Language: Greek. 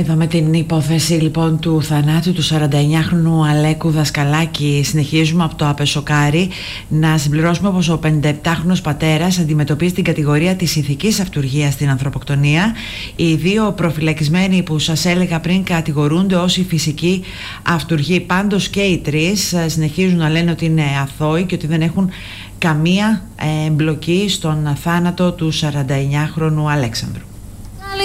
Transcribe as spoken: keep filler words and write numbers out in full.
Εδώ με την υπόθεση λοιπόν του θανάτου του σαρανταεννιάχρονου Αλέκου Δασκαλάκη συνεχίζουμε από το Απεσοκάρι. Να συμπληρώσουμε πως ο πενηνταεπτάχρονος πατέρας αντιμετωπίζει την κατηγορία της ηθικής αυτουργίας στην ανθρωποκτονία. Οι δύο προφυλακισμένοι που σας έλεγα πριν κατηγορούνται ως η φυσική αυτουργή. Πάντως και οι τρεις συνεχίζουν να λένε ότι είναι αθώοι και ότι δεν έχουν καμία εμπλοκή στον θάνατο του σαρανταεννιάχρονου Αλέξανδρου.